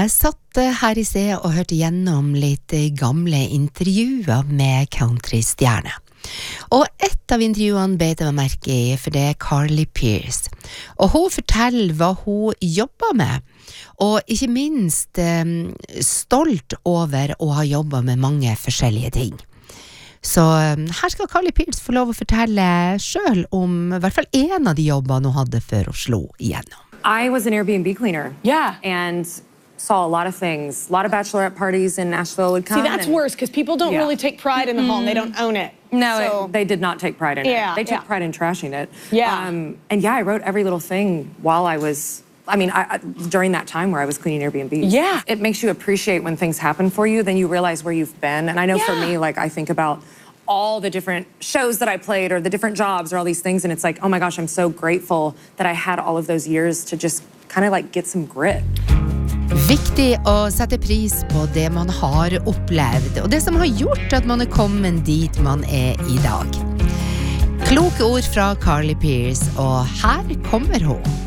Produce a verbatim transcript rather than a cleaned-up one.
Jeg satt her I sted og hørte gjennom litt gamle intervjuer med countrystjerne. Og ett av intervjuene bet jeg meg merke I, for det er Carly Pearce. Og hun forteller hva hun jobber med, og ikke minst eh, stolt over å ha jobbet med mange forskjellige ting. Så her skal Carly Pearce få lov å fortelle selv om I hvert fall en av de jobbene hun hadde før hun slo igjennom. I was an Airbnb cleaner. Yeah. And saw a lot of things. A lot of bachelorette parties in Nashville would come. See, that's and, worse because people don't yeah. really take pride in the home. They don't own it. No, so. it, they did not take pride in yeah, it. They took yeah. pride in trashing it. Yeah. Um, and yeah, I wrote every little thing while I was, I mean, I, I, during that time where I was cleaning Airbnbs. Yeah. It makes you appreciate when things happen for you, then you realize where you've been. And I know yeah. for me, like, I think about all the different shows that I played or the different jobs or all these things. And it's like, oh my gosh, I'm so grateful that I had all of those years to just kind of like get some grit. Viktig å sette pris på det man har opplevd, og det som har gjort at man er kommet dit man er I dag. Kloke ord fra Carly Pearce, og her kommer hun.